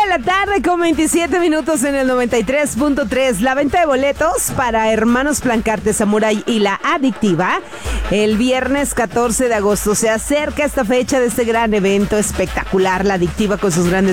la tarde con 27 minutos en el 93.3. La venta de boletos para Hermanos Plancarte, Samurai y La Adictiva el viernes 14 de agosto. Se acerca esta fecha de este gran evento espectacular, La Adictiva con sus grandes